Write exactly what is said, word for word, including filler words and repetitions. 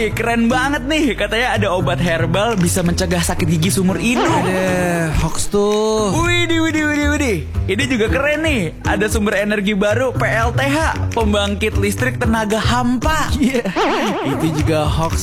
Wih, keren banget nih. Katanya ada obat herbal bisa mencegah sakit gigi seumur hidup. Ada hoax tuh. Widih, widih, widih, widih. Ini juga keren nih. Ada sumber energi baru P L T H, pembangkit listrik tenaga hampa. Iya, itu juga hoax